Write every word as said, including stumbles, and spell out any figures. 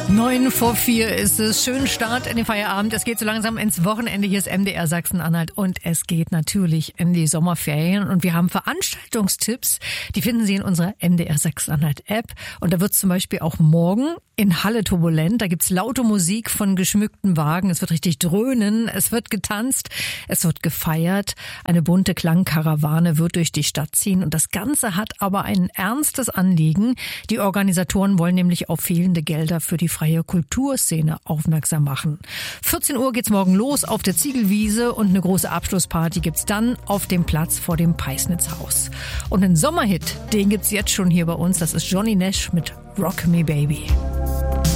Neun vor vier ist es. Schönen Start in den Feierabend. Es geht so langsam ins Wochenende. Hier ist M D R Sachsen-Anhalt und es geht natürlich in die Sommerferien. Und wir haben Veranstaltungstipps. Die finden Sie in unserer M D R Sachsen-Anhalt-App. Und da wird zum Beispiel auch morgen in Halle turbulent. Da gibt's laute Musik von geschmückten Wagen. Es wird richtig dröhnen. Es wird getanzt. Es wird gefeiert. Eine bunte Klangkarawane wird durch die Stadt ziehen. Und das Ganze hat aber ein ernstes Anliegen. Die Organisatoren wollen nämlich auf fehlende Gelder für die freie Kulturszene aufmerksam machen. vierzehn Uhr geht's morgen los auf der Ziegelwiese und eine große Abschlussparty gibt's dann auf dem Platz vor dem Peisnitzhaus. Und einen Sommerhit, den gibt's jetzt schon hier bei uns. Das ist Johnny Nash mit Rock Me Baby.